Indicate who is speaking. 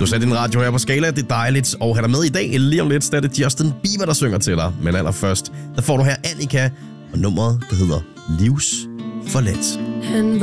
Speaker 1: Du satte din radio her på Skala. Det er dejligt at have dig med i dag. Lige om lidt, så er det Justin Bieber, der synger til dig. Men allerførst, der får du her Annika, og nummeret, der hedder Livsforladt.